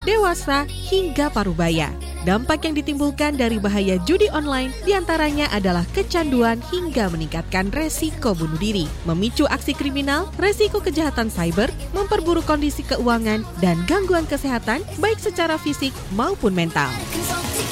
dewasa, hingga parubaya. Dampak yang ditimbulkan dari bahaya judi online diantaranya adalah kecanduan hingga meningkatkan resiko bunuh diri, memicu aksi kriminal, resiko kejahatan cyber, memperburuk kondisi keuangan, dan gangguan kesehatan baik secara fisik maupun mental.